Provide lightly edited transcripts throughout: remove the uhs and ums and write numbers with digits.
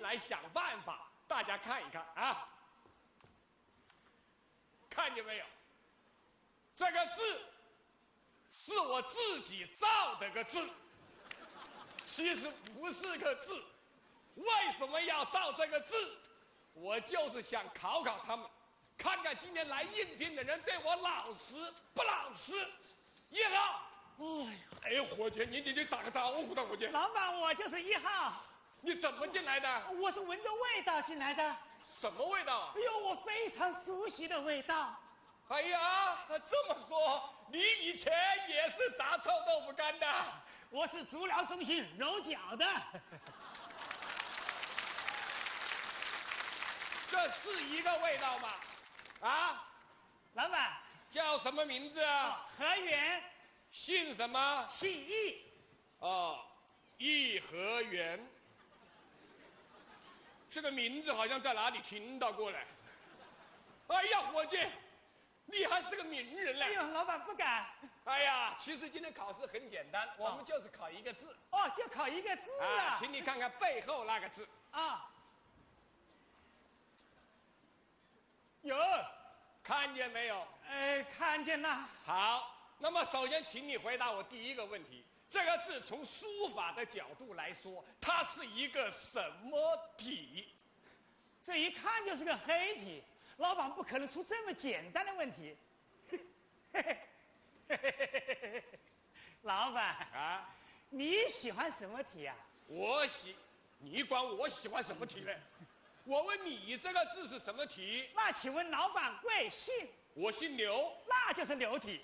来想办法。大家看一看啊，看见没有？这个字是我自己造的个字，其实不是个字。为什么要造这个字？我就是想考考他们，看看今天来应聘的人对我老实不老实。1号。哎，伙计，你打个招呼的，伙计。 老板，我就是1号。 你怎么进来的？ 我是闻着味道进来的。 什么味道啊？ 哎呦，我非常熟悉的味道。 哎呀，这么说，你以前也是炸臭豆腐干的？ 我是足疗中心揉脚的。 这是一个味道吗？啊， 老板叫什么名字啊？ 何源。 姓什么？ 姓易。 哦，颐和园。这个名字好像在哪里听到过嘞。哎呀，伙计，你还是个名人嘞！ 哎呦，老板不敢。 哎呀，其实今天考试很简单，我们就是考一个字。 哦，就考一个字啊！ 请你看看背后那个字啊。有， 看见没有？ 看见了。 好，那么首先请你回答我第一个问题：这个字从书法的角度来说，它是一个什么体？ 这一看就是个黑体，老板不可能出这么简单的问题。老板啊， 你喜欢什么体啊？ 你管我喜欢什么体呢？我问你这个字是什么体？ 那请问老板贵姓？ 我姓刘， 那就是刘体。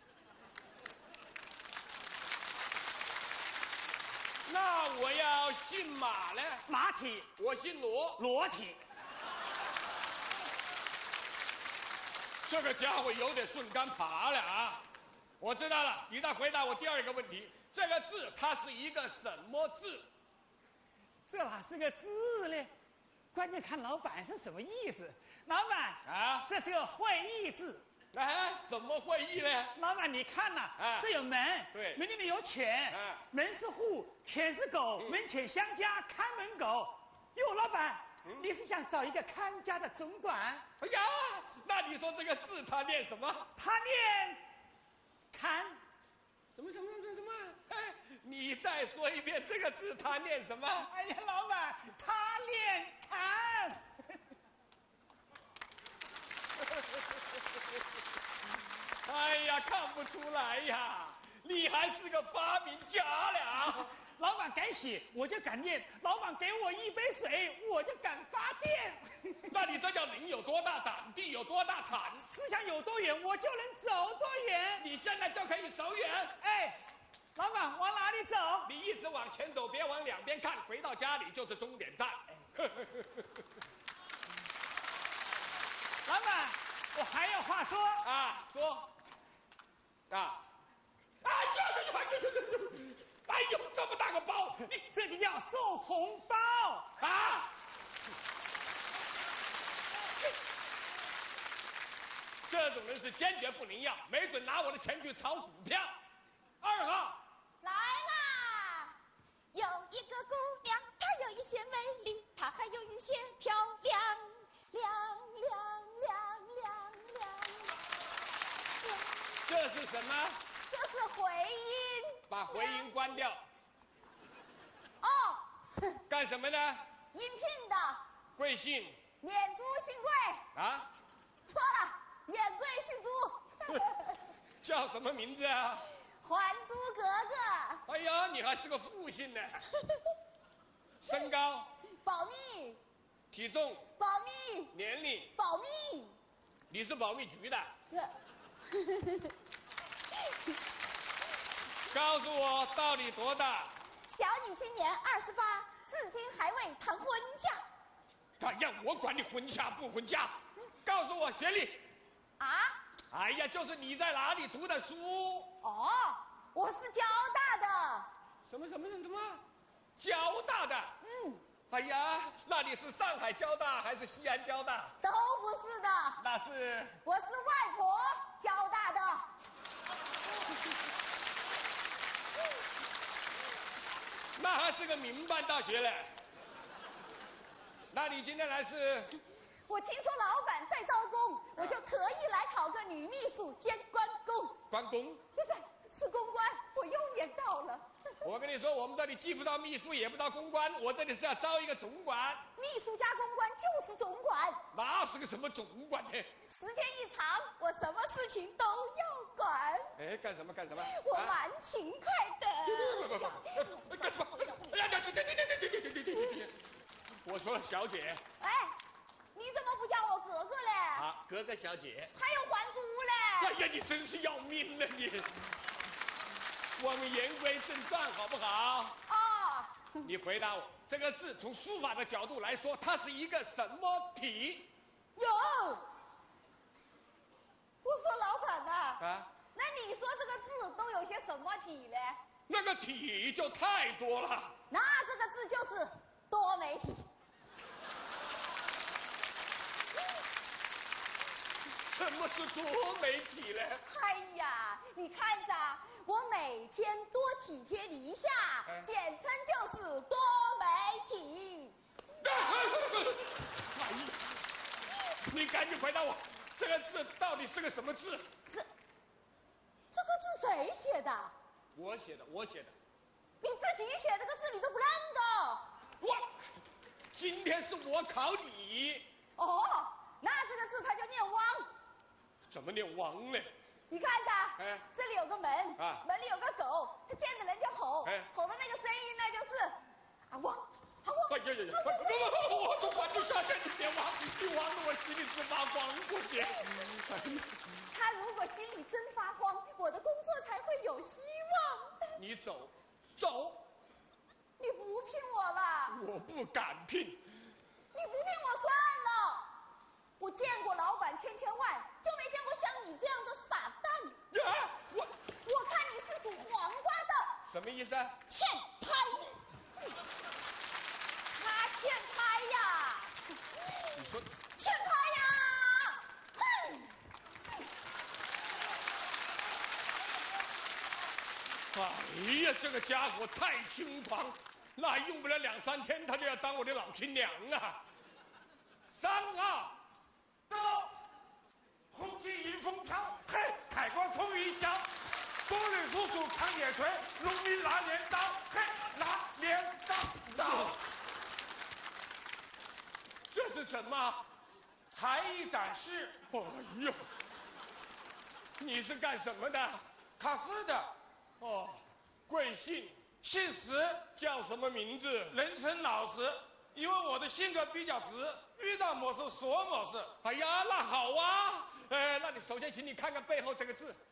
那我要姓马呢？ 马体。 我姓罗， 罗体。 这个家伙有点顺杆爬了啊！我知道了，你再回答我第二个问题：这个字它是一个什么字？ 这哪是个字呢？关键看老板是什么意思。老板啊， 这是个会意字。 怎么会意呢？ 老板，你看呐，这有门， 对， 门里面有犬，门是户，犬是狗，门犬相加，看门狗。哟，老板，你是想找一个看家的总管？ 哎呀，那你说这个字它念什么？ 他念看。 什么？哎，你再说一遍这个字它念什么？ 哎呀，老板，他念看。 哎呀，看不出来呀，你还是个发明家了。 老板敢写，我就敢念；老板给我一杯水，我就敢发电。 那你这叫人有多大胆，地有多大产， 思想有多远，我就能走多远。 你现在就可以走远。 哎，老板往哪里走？ 你一直往前走，别往两边看，回到家里就是终点站。 老板，我还有话说啊，说啊！哎呦，这么大个包，你这就叫送红包啊！这种人是坚决不能要，没准拿我的钱去炒股票。2号来啦！有一个姑娘，她有一些美丽，她还有一些漂亮，亮。 这是什么？ 这是回音。 把回音关掉。 哦。 干什么呢？ 应聘的。 贵姓？ 免租姓贵。 啊？ 错了，免贵姓租。 叫什么名字啊？ 还租格格。 哎呀，你还是个复姓呢。身高？ 保密。 体重？ 保密。 年龄？ 保密。 你是保密局的？告诉我到底多大？ 小女今年28，至今还未谈婚嫁。 哎呀，我管你婚嫁不婚嫁，告诉我学历。 啊？ 哎呀，就是你在哪里读的书？ 哦，我是交大的。 什么？交大的？哎呀，那你是上海交大还是西安交大？ 都不是的。 那是？ 我是外婆交大的。 那还是个民办大学嘞。 那你今天来是？ 我听说老板在招工，我就特意来考个女秘书兼关公。 关公？ 不是公关，我又年到了。 我跟你说，我们这里既不招秘书，也不招公关，我这里是要招一个总管。 秘书加公关就是总管。 那是个什么总管呢？ 时间一长，我什么事情都要管。 哎，干什么？ 我蛮勤快的。 干什么？哎呀，对！我说小姐。 哎，你怎么不叫我哥哥嘞？ 啊，哥哥小姐。 还有还珠嘞？ 哎呀，你真是要命了你！我们言归正传，好不好？ 哦。 你回答我，这个字从书法的角度来说，它是一个什么体？ 有。我说老板呐。 啊。 那你说这个字都有些什么体嘞？ 那个体就太多了。 那这个字就是多媒体。 什么是多媒体呢？ 哎呀，你看噻，我每天多体贴你一下，简称就是多媒体。 哎呀，你赶紧回答我，这个字到底是个什么字？ 这个字谁写的？ 我写的。 你自己写这个字你都不认得？ 我，今天是我考你。 哦，那这个字它就念汪。 怎么念汪呢？ 你看噻，这里有个门，门里有个狗，它见着人就吼，吼的那个声音呢就是啊汪啊汪。 哎呀，我总管就下线，你别汪，你汪得我心里直发慌过去。 他如果心里真发慌，我的工作才会有希望。 你走。 你不聘我了？ 我不敢聘。 你不聘我算了。我见过老板千万，就没见过像你这样的傻蛋。 呀， 我看你是属黄瓜的。 什么意思啊？ 欠拍。他欠拍呀。 你说。 欠拍呀。哼。 哎呀，这个家伙太轻狂，那用不了2、3天，他就要当我的老亲娘啊！3、2， 到，红旗迎风飘，嘿，海光冲云霄，风吕叔叔扛铁锤，农民拿镰刀，嘿，拿镰刀。 这是什么？ 才艺展示。 哎呦，你是干什么的？ 考试的。 哦，贵姓？ 姓石， 叫什么名字？ 人称老石，因为我的性格比较直，遇到某事说某事。 哎呀，那好啊。那你首先请你看看背后这个字。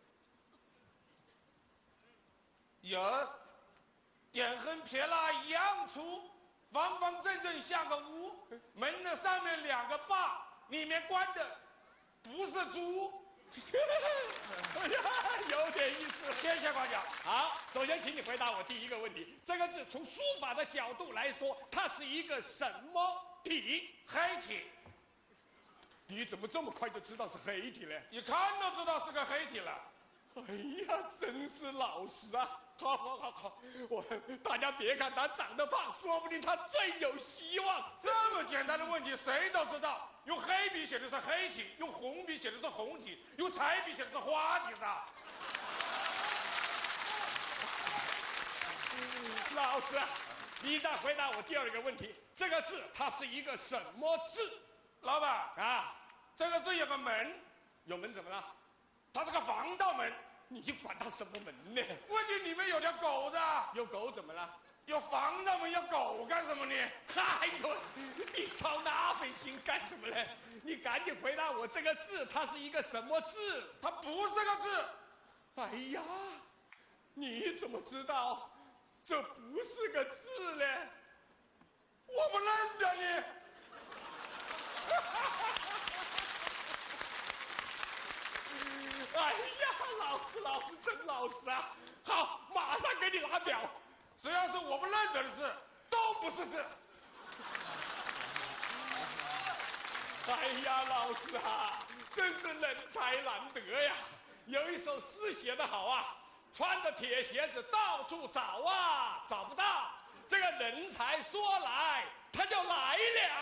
有，点横撇捺一样粗，方方正正像个屋，门的上面2个把，里面关的不是猪。 哎呀，有点意思。 谢谢官长。 好，首先请你回答我第一个问题：这个字从书法的角度来说，它是一个什么体？ 黑体。 你怎么这么快就知道是黑体呢？ 一看都知道是个黑体了。 哎呀，真是老实啊！好，大家别看他长得胖，说不定他最有希望。 这么简单的问题谁都知道，用黑笔写的是黑体，用红笔写的是红体，用彩笔写的是花体噻。 老师，你再回答我第二个问题：这个字它是一个什么字？ 老板啊， 这个字有个门， 有门怎么了？ 它是个防盗门。 你管它什么门呢？ 问题里面有条狗子。 有狗怎么了？ 有防盗门，要狗干什么呢？ 哎呦，你操那份心干什么呢？你赶紧回答我，这个字它是一个什么字？ 它不是个字。 哎呀，你怎么知道这不是个字呢？ 我不认得你。 哎呀，老师真老实啊！好，马上给你拿表。 只要是我不认得的字，都不是字。 哎呀，老师啊，真是人才难得呀！有一首诗写得好啊，穿着铁鞋子到处找啊，找不到。这个人才说来，他就来了。